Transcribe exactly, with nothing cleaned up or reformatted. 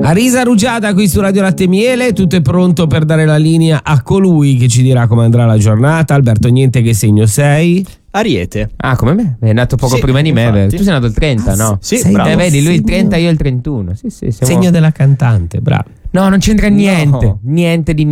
Arisa Rugiada qui su Radio Latte e Miele, tutto è pronto per dare la linea a colui che ci dirà come andrà la giornata. Alberto, niente, che segno sei? Ariete. Ah, come me? È nato poco Sì, prima di me. infatti. Tu sei nato il trenta, Ah, no? sì, Sei bravo. Eh, vedi, lui il segno- trenta, io il trentuno. Sì, sì, siamo... Segno della cantante, bravo. No, non c'entra No. niente. Niente di